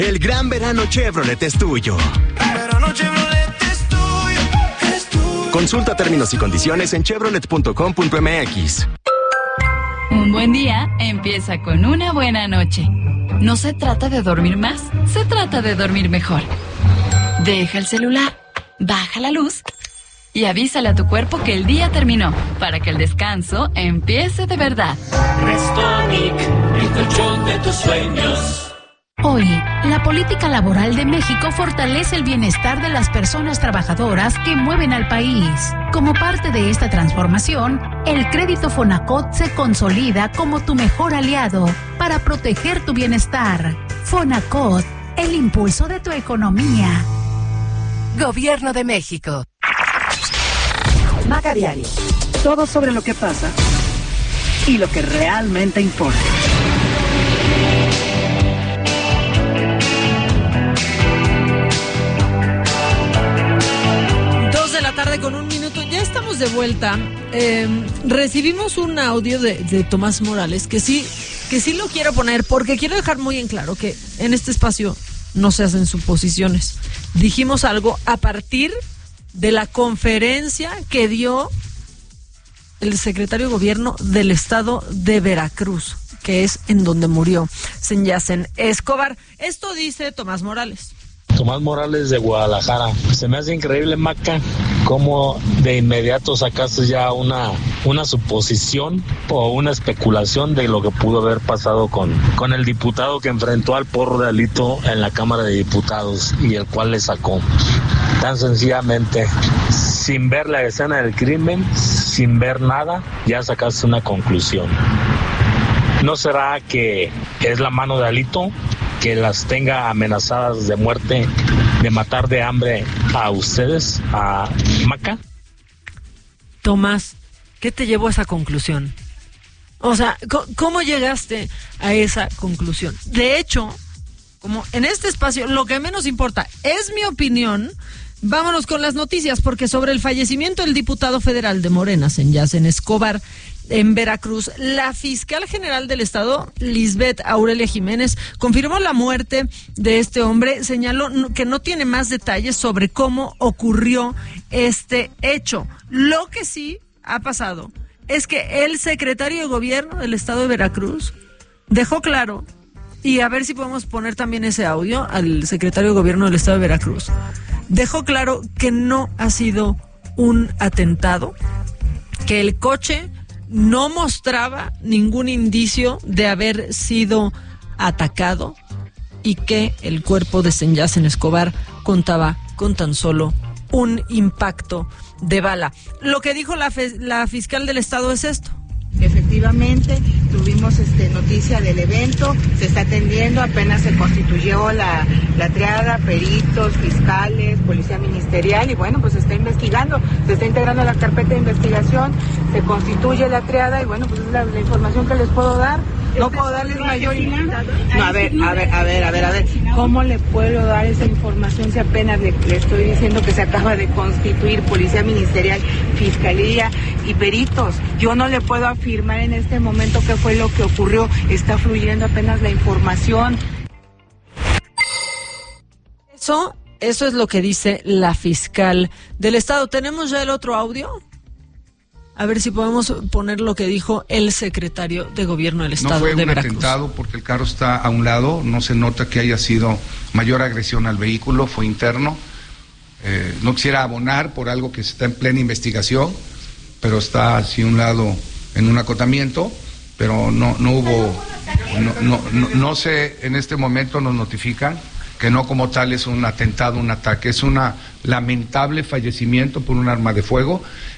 El gran verano Chevrolet es tuyo. Verano Chevrolet es tuyo, es tuyo. Consulta términos y condiciones en chevrolet.com.mx. Un buen día empieza con una buena noche. No se trata de dormir más, se trata de dormir mejor. Deja el celular, baja la luz y avísale a tu cuerpo que el día terminó, para que el descanso empiece de verdad. Restonic, el colchón de tus sueños. Hoy, la política laboral de México fortalece el bienestar de las personas trabajadoras que mueven al país. Como parte de esta transformación, el crédito Fonacot se consolida como tu mejor aliado para proteger tu bienestar. Fonacot, el impulso de tu economía. Gobierno de México. Maga Diario. Todo sobre lo que pasa y lo que realmente importa. Tarde con 1 minuto, ya estamos de vuelta. Recibimos un audio de Tomás Morales que sí lo quiero poner porque quiero dejar muy en claro que en este espacio no se hacen suposiciones. Dijimos algo a partir de la conferencia que dio el secretario de Gobierno del estado de Veracruz, que es en donde murió Sanyasen Escobar. Esto dice Tomás Morales. Tomás Morales de Guadalajara. Se me hace increíble, Maca, cómo de inmediato sacaste ya una suposición o una especulación de lo que pudo haber pasado con el diputado que enfrentó al Porro de Alito en la Cámara de Diputados y el cual le sacó. Tan sencillamente, sin ver la escena del crimen, sin ver nada, ya sacaste una conclusión. ¿No será que es la mano de Alito que las tenga amenazadas de muerte, de matar de hambre a ustedes, a Maca? Tomás, ¿qué te llevó a esa conclusión? O sea, ¿cómo llegaste a esa conclusión? De hecho, como en este espacio lo que menos importa es mi opinión, vámonos con las noticias, porque sobre el fallecimiento del diputado federal de Morena, Sanyasen Escobar, en Veracruz, la fiscal general del estado, Lisbeth Aurelia Jiménez, confirmó la muerte de este hombre. Señaló que no tiene más detalles sobre cómo ocurrió este hecho. Lo que sí ha pasado es que el secretario de Gobierno del estado de Veracruz dejó claro, y a ver si podemos poner también ese audio al secretario de Gobierno del estado de Veracruz, dejó claro que no ha sido un atentado, que el coche no mostraba ningún indicio de haber sido atacado y que el cuerpo de Sanyasen Escobar contaba con tan solo un impacto de bala. Lo que dijo la fiscal del estado es esto. Efectivamente, tuvimos noticia del evento, se está atendiendo, apenas se constituyó la triada, peritos, fiscales, policía ministerial, y bueno, pues se está investigando, se está integrando a la carpeta de investigación, se constituye la triada, y bueno, pues es la información que les puedo dar. No puedo darles mayor información. No, a ver, ¿cómo le puedo dar esa información si apenas le estoy diciendo que se acaba de constituir policía ministerial, fiscalía y peritos? Yo no le puedo afirmar en este momento qué fue lo que ocurrió, está fluyendo apenas la información. Eso es lo que dice la fiscal del estado. ¿Tenemos ya el otro audio? A ver si podemos poner lo que dijo el secretario de Gobierno del estado de Veracruz. No fue un atentado porque el carro está a un lado, no se nota que haya sido mayor agresión al vehículo, fue interno. No quisiera abonar por algo que está en plena investigación, pero está así a un lado en un acotamiento, pero no hubo, no sé, en este momento nos notifican que no como tal es un atentado, un ataque, es un lamentable fallecimiento por un arma de fuego